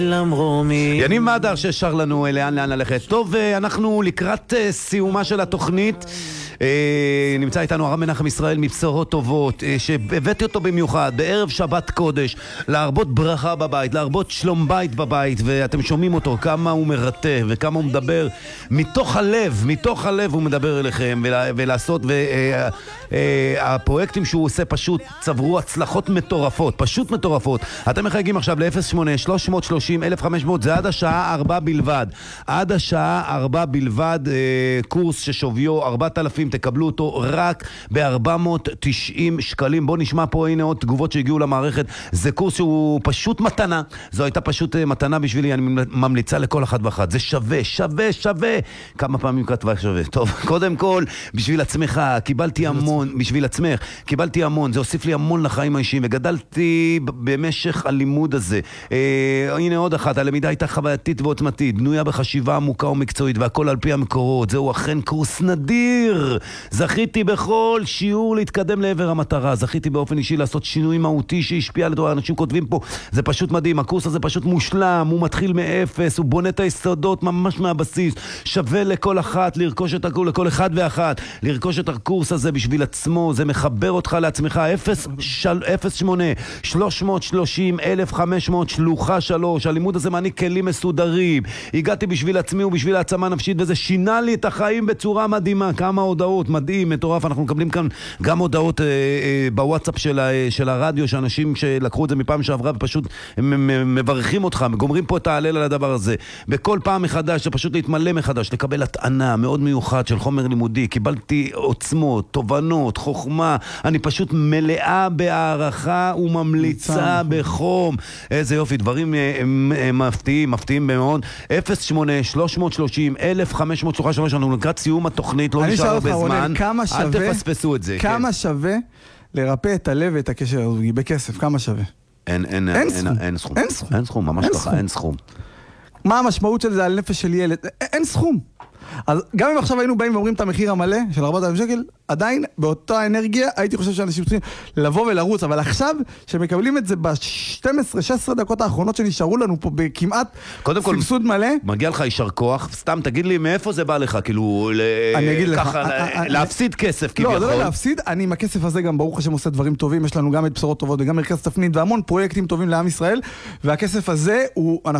יניב מדר ששר לנו לאן ללכת. טוב, אנחנו לקראת סיומה של התוכנית. נמצא איתנו הרב מנחם ישראל מבשורות טובות, שהבאתי אותו במיוחד בערב שבת קודש להרבות ברכה בבית, להרבות שלום בית בבית, ואתם שומעים אותו כמה הוא מרתף וכמה הוא מדבר מתוך הלב הוא מדבר אליכם, ולעשות, והפרויקטים שהוא עושה פשוט צברו הצלחות מטורפות, פשוט מטורפות. אתם מחייגים עכשיו ל-08-330-1500, זה עד השעה 4 בלבד, עד השעה 4 בלבד, קורס ששוויו 4,000, תקבלו אותו רק ב-490 שקלים. בואו נשמע פה, הנה עוד תגובות שהגיעו למערכת. זה קורס שהוא פשוט מתנה, זו הייתה פשוט מתנה בשבילי, אני ממליצה לכל אחד ואחת, זה שווה. כמה פעמים כתבה שווה? טוב, קודם כל, בשביל עצמך, קיבלתי המון, בשביל עצמך, קיבלתי המון, זה הוסיף לי המון לחיים האישיים, וגדלתי במשך הלימוד הזה. הנה עוד אחת, הלמידה הייתה חווייתית ועוצמתית, בנויה בחשיבה עמוקה ומקצועית, והכל על פי המקורות. זהו אכן קורס נדיר. זכיתי בכל שיעור להתקדם לעבר המטרה, זכיתי באופן אישי לעשות שינוי מהותי שהשפיע על דור. אנשים כותבים פה, זה פשוט מדהים, הקורס הזה פשוט מושלם, הוא מתחיל מאפס, הוא בונה את היסודות ממש מהבסיס. שווה לכל אחת לרכוש את הקורס, לכל אחד ואחת לרכוש את הקורס הזה בשביל עצמו, זה מחבר אותך לעצמך. 08-330-1500 שלוחה 3. הלימוד הזה מעניק כלים מסודרים, הגעתי בשביל עצמי ובשביל העצמה נפשית, וזה שינה לי את החיים בצורה מדהימה. כמה הודעות, מדהים, מטורף. אנחנו מקבלים כאן גם הודעות בוואטסאפ של הרדיו, שאנשים שלקחו את זה מפעם שעברה ופשוט מברכים אותך, גומרים פה את ההלל על הדבר הזה. בכל פעם מחדש, זה פשוט להתמלא מחדש, לקבל הטענה מאוד מיוחד של חומר לימודי. קיבלתי עוצמות, תובנות, חוכמה. אני פשוט מלאה בהערכה וממליצה בחום. איזה יופי, דברים מפתיעים מאוד. 08-330-1500 שלוחה 3. אנחנו לקראת סיום התוכנית, לא נשאר הרבה זמן. אל תפספסו את זה. כמה שווה לרפא את הלב ואת הקשר הזוגי? בכסף, כמה שווה? אין סכום, ממש ככה, אין סכום. מה המשמעות של זה על נפש של ילד? אין סכום. אז גם אם עכשיו היינו באים ואומרים את המחיר המלא של 4,000 שקל, עדיין באותה אנרגיה הייתי חושב שאנשים צריכים לבוא ולרוץ, אבל עכשיו שמקבלים את זה ב-12-16 דקות האחרונות שנשארו לנו פה בכמעט סבסוד מלא. מגיע לך יישר כוח, סתם תגיד לי מאיפה זה בא לך, כאילו ככה להפסיד כסף כביכול. לא להפסיד, אני עם הכסף הזה גם ברוך השם עושה דברים טובים, יש לנו גם את בשורות טובות וגם מרכז תפנית והמון פרויקטים טובים לעם ישראל, והכסף הזה הוא